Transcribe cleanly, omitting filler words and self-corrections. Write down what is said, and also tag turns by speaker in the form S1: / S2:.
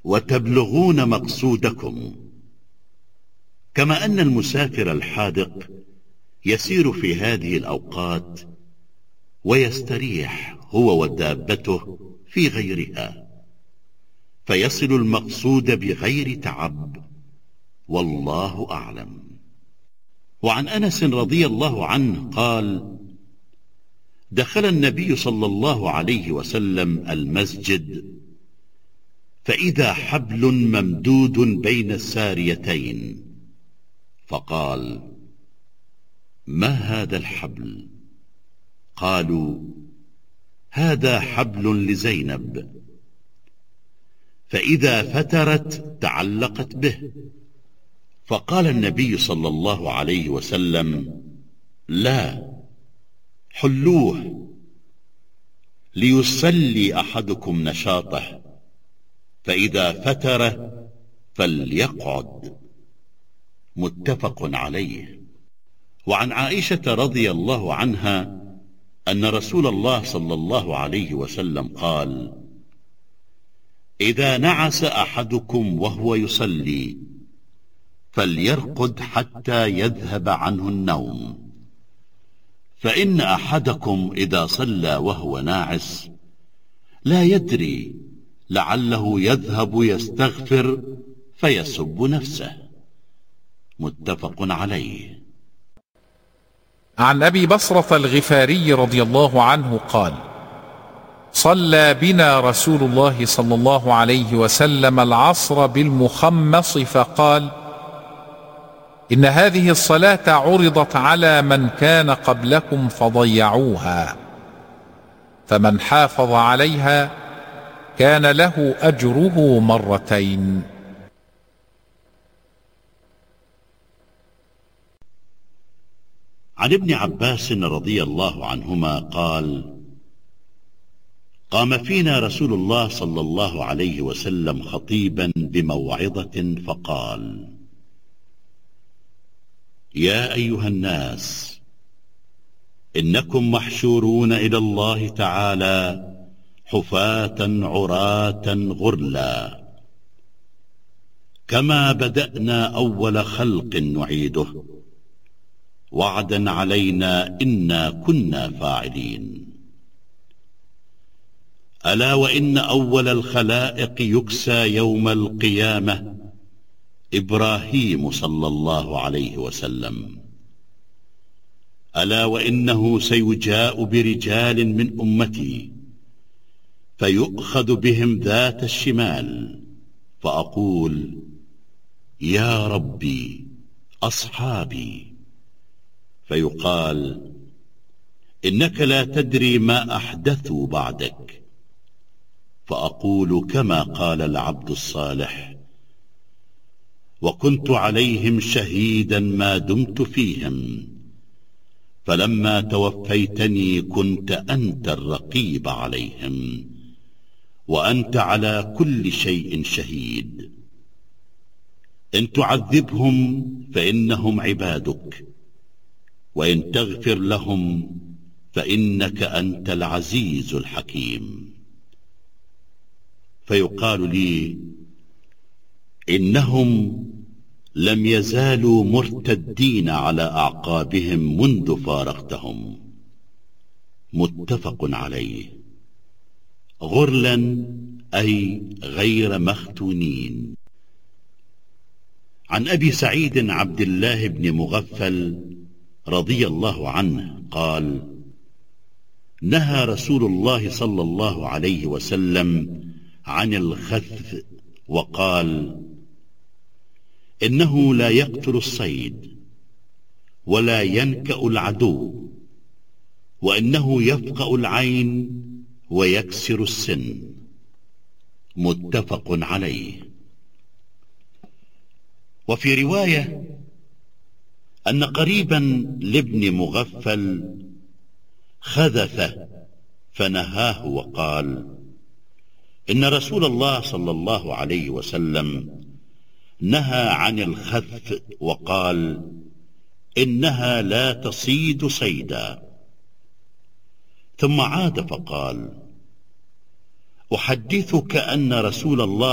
S1: وتبلغون مقصودكم. كما أن المسافر الحاذق يسير في هذه الأوقات ويستريح هو ودابته في غيرها، فيصل المقصود بغير تعب، والله أعلم. وعن أنس رضي الله عنه قال: دخل النبي صلى الله عليه وسلم المسجد، فإذا حبل ممدود بين الساريتين، فقال: ما هذا الحبل؟ قالوا: هذا حبل لزينب، فإذا فترت تعلقت به. فقال النبي صلى الله عليه وسلم: لا، حلوه ليسلي أحدكم نشاطه، فإذا فتر فليقعد. متفق عليه. وعن عائشة رضي الله عنها أن رسول الله صلى الله عليه وسلم قال: إذا نعس أحدكم وهو يصلي فليرقد حتى يذهب عنه النوم، فإن أحدكم إذا صلى وهو ناعس لا يدري، لعله يذهب يستغفر فيسب نفسه. متفق عليه.
S2: عن أبي بصرة الغفاري رضي الله عنه قال: صلى بنا رسول الله صلى الله عليه وسلم العصر بالمخمص، فقال: إن هذه الصلاة عرضت على من كان قبلكم فضيعوها، فمن حافظ عليها كان له أجره مرتين.
S1: عن ابن عباس رضي الله عنهما قال: قام فينا رسول الله صلى الله عليه وسلم خطيبا بموعظة فقال: يا أيها الناس، إنكم محشورون إلى الله تعالى حفاة عراة غرلا، كما بدأنا أول خلق نعيده، وعدا علينا إنا كنا فاعلين. ألا وإن أول الخلائق يكسى يوم القيامة إبراهيم صلى الله عليه وسلم. ألا وإنه سيجاء برجال من أمتي فيؤخذ بهم ذات الشمال، فأقول: يا ربي، أصحابي. فيقال: إنك لا تدري ما أحدثوا بعدك. فأقول كما قال العبد الصالح: وكنت عليهم شهيدا ما دمت فيهم، فلما توفيتني كنت أنت الرقيب عليهم، وأنت على كل شيء شهيد. إن تعذبهم فإنهم عبادك، وإن تغفر لهم فإنك أنت العزيز الحكيم. فيقال لي: إنهم لم يزالوا مرتدين على أعقابهم منذ فارقتهم. متفق عليه. غرلا أي غير مختونين. عن أبي سعيد عبد الله بن مغفل رضي الله عنه قال: نهى رسول الله صلى الله عليه وسلم عن الخذف، وقال: إنه لا يقتل الصيد ولا ينكأ العدو، وإنه يفقأ العين ويكسر السن. متفق عليه. وفي رواية أن قريبا لابن مغفل خذف فنهاه وقال: إن رسول الله صلى الله عليه وسلم نهى عن الخذف، وقال: إنها لا تصيد صيدا. ثم عاد فقال: أحدثك أن رسول الله